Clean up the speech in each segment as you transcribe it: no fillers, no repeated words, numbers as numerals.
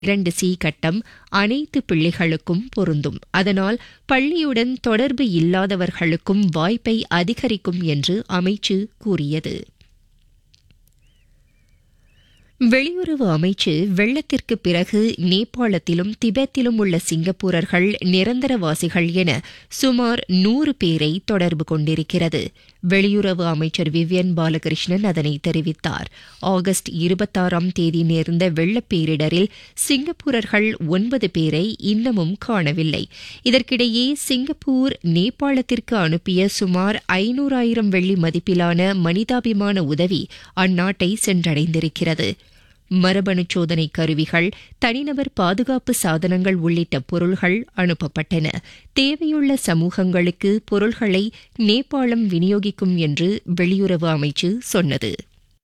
2C கட்டம் அனைத்து பிள்ளைகளுக்கும் பொருந்தும். அதனால் பள்ளியுடன் தொடர்பு இல்லாதவர்களுக்கும் வாய்ப்பை அதிகரிக்கும் என்று அமைச்சு கூறியது. வெளியுறவு அமைச்சு வெள்ளத்திற்கு பிறகு நேபாளத்திலும் திபெத்திலும் உள்ள சிங்கப்பூரர்கள் நிரந்தரவாசிகள் என சுமார் 100 பேரை தொடர்பு கொண்டிருக்கிறது. வெளியுறவு அமைச்சர் விவியன் பாலகிருஷ்ணன் அதனை தெரிவித்தார். ஆகஸ்ட் 26ஆம் தேதி நேர்ந்த வெள்ளப்பேரிடரில் சிங்கப்பூரர்கள் 9 பேரை இன்னமும் காணவில்லை. இதற்கிடையே சிங்கப்பூர் நேபாளத்திற்கு அனுப்பிய சுமார் 500,000 வெள்ளி மதிப்பிலான மனிதாபிமான உதவி அந்நாட்டை சென்றடைந்திருக்கிறது. மரபணு சோதனை கருவிகள், தனிநபர் பாதுகாப்பு சாதனங்கள் உள்ளிட்ட பொருள்கள் அனுப்பப்பட்டன. தேவையுள்ள சமூகங்களுக்கு பொருள்களை நேபாளம் விநியோகிக்கும் என்று வெளியுறவு அமைச்சு சொன்னது.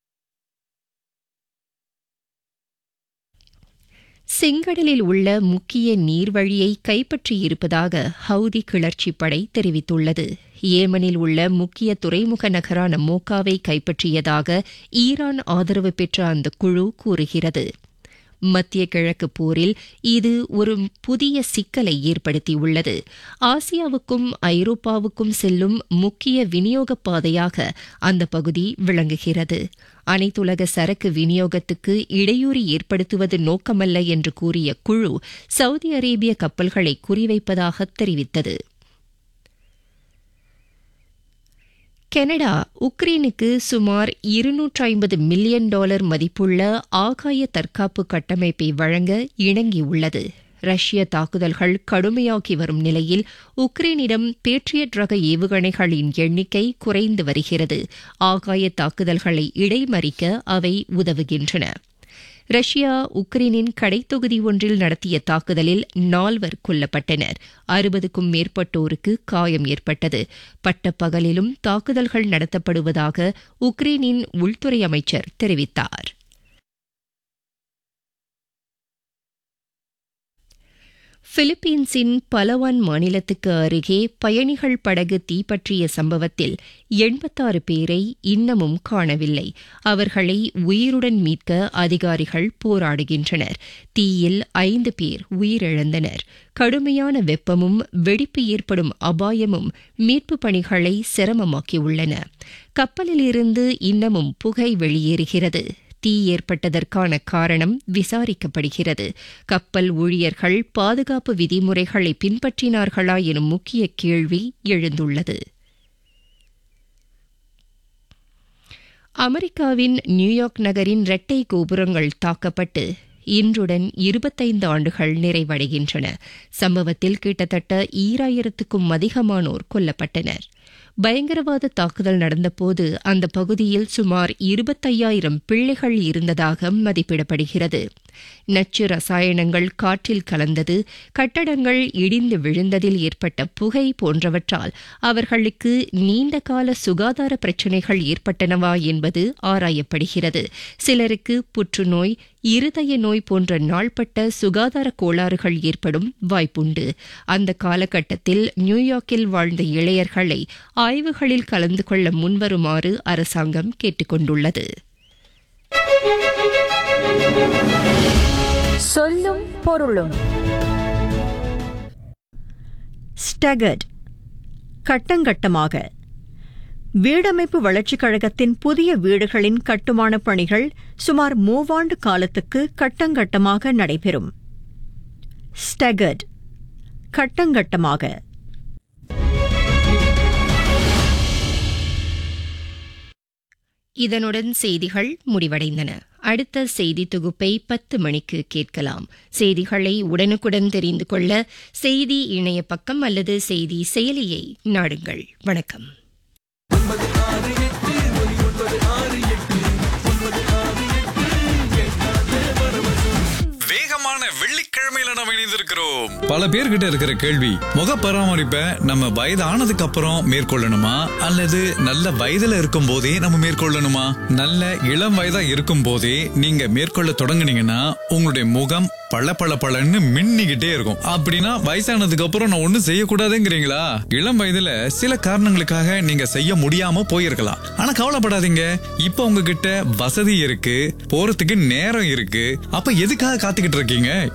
செங்கடலில் உள்ள முக்கிய நீர்வழியை கைப்பற்றியிருப்பதாக ஹவுதி கிளர்ச்சிப் படை தெரிவித்துள்ளது. ஏமனில் உள்ள முக்கிய துறைமுக நகரான மோக்காவை கைப்பற்றியதாக ஈரான் ஆதரவு பெற்ற அந்த குழு கூறுகிறது. மத்திய கிழக்கு போரில் இது ஒரு புதிய சிக்கலை ஏற்படுத்தியுள்ளது. ஆசியாவுக்கும் ஐரோப்பாவுக்கும் செல்லும் முக்கிய விநியோக பாதையாக அந்த பகுதி விளங்குகிறது. அனைத்துலக சரக்கு விநியோகத்துக்கு இடையூறு ஏற்படுத்துவது நோக்கமல்ல என்று கூறிய குழு சவுதி அரேபிய கப்பல்களை குறிவைப்பதாக தெரிவித்தது. கனடா உக்ரைனுக்கு சுமார் $250 மில்லியன் மதிப்புள்ள ஆகாய தற்காப்பு கட்டமைப்பை வழங்க இணங்கியுள்ளது. ரஷ்ய தாக்குதல்கள் கடுமையாகி வரும் நிலையில் உக்ரைனிடம் பேட்ரியட் ரக ஏவுகணைகளின் எண்ணிக்கை குறைந்து வருகிறது. ஆகாய தாக்குதல்களை இடைமறிக்க அவை உதவுகின்றன. ரஷ்யா உக்ரைனின் கடைத்தொகுதி ஒன்றில் நடத்திய தாக்குதலில் 4 கொல்லப்பட்டனர். 60க்கும் மேற்பட்டோருக்கு காயம் ஏற்பட்டது. பட்டப்பகலிலும் தாக்குதல்கள் நடத்தப்படுவதாக உக்ரைனின் உள்துறை அமைச்சர் தெரிவித்தார். பிலிப்பீன்ஸின் பலவான் மாநிலத்துக்கு அருகே பயணிகள் படகு தீப்பற்றிய சம்பவத்தில் 86 பேரை இன்னமும் காணவில்லை. அவர்களை உயிருடன் மீட்க அதிகாரிகள் போராடுகின்றனர். தீயில் 5 பேர் உயிரிழந்தனர். கடுமையான வெப்பமும் வெடிப்பு ஏற்படும் அபாயமும் மீட்புப் பணிகளை சிரமமாக்கியுள்ளன. கப்பலிலிருந்து இன்னமும் புகை வெளியேறுகிறது. தீ ஏற்பட்டதற்கான காரணம் விசாரிக்கப்படுகிறது. கப்பல் ஊழியர்கள் பாதுகாப்பு விதிமுறைகளை பின்பற்றினார்களா எனும் முக்கிய கேள்வி எழுந்துள்ளது. அமெரிக்காவின் நியூயார்க் நகரின் இரட்டை கோபுரங்கள் தாக்கப்பட்டு இன்றுடன் 25 ஆண்டுகள் நிறைவடைகின்றன. சம்பவத்தில் கிட்டத்தட்ட 2000க்கும் அதிகமானோர் கொல்லப்பட்டனர். பயங்கரவாத தாக்குதல் நடந்தபோது அந்த பகுதியில் சுமார் 25,000 பிள்ளைகள் இருந்ததாக மதிப்பிடப்படுகிறது. நச்சு ரசாயனங்கள் காற்றில் கலந்தது, கட்டடங்கள் இடிந்து விழுந்ததில் ஏற்பட்ட புகை போன்றவற்றால் அவர்களுக்கு நீண்டகால சுகாதார பிரச்சினைகள் ஏற்பட்டனவா என்பது ஆராயப்படுகிறது. சிலருக்கு புற்றுநோய், இருதய நோய் போன்ற நாள்பட்ட சுகாதார கோளாறுகள் ஏற்படும் வாய்ப்புண்டு. அந்த காலகட்டத்தில் நியூயார்க்கில் வாழ்ந்த இளையர்களை ஆய்வுகளில் கலந்து கொள்ள முன்வருமாறு அரசாங்கம் கேட்டுக் கொண்டுள்ளது. சொல்லும் பொருளும். ஸ்டகர்ட், கட்டங்கட்டமாக. வீடமைப்பு வளர்ச்சிக் கழகத்தின் புதிய வீடுகளின் கட்டுமானப் பணிகள் சுமார் 3 ஆண்டு காலத்துக்கு கட்டங்கட்டமாக நடைபெறும். ஸ்டகர்ட், கட்டங்கட்டமாக. இதனுடன் செய்திகள் முடிவடைந்தன. அடுத்த செய்தி தொகுப்பை 10 மணிக்கு கேட்கலாம். செய்திகளை உடனுக்குடன் தெரிந்து கொள்ள செய்தி இணைய பக்கம் அல்லது செய்தி செயலியை நாடுங்கள். வணக்கம். வெள்ளிக்கிழமையில நம்ம இணைந்திருக்கிறோம். பல பேர்கிட்ட இருக்கிற கேள்வி, முக பராமரிப்பை நம்ம வயது ஆனதுக்கு அப்புறம் மேற்கொள்ளணுமா அல்லது நல்ல வயதுல இருக்கும் போதே நம்ம மேற்கொள்ளணுமா? நல்ல இளம் வயதா இருக்கும் போதே நீங்க மேற்கொள்ள தொடங்குனீங்கன்னா உங்களுடைய முகம் பல பல பலன்னு மின்னிக்கிட்டே இருக்கும். அப்படின்னா வயசானதுக்கு அப்புறம் நான் ஒண்ணும் செய்யக்கூடாதுங்கிறீங்களா? இளம் வயதுல சில காரணங்களுக்காக நீங்க செய்ய முடியாம போயிருக்கலாம். ஆனா கவலைப்படாதீங்க, இப்ப உங்ககிட்ட வசதி இருக்கு, போறதுக்கு நேரம் இருக்கு. அப்ப எதுக்காக காத்துக்கிட்டு இருக்கீங்க?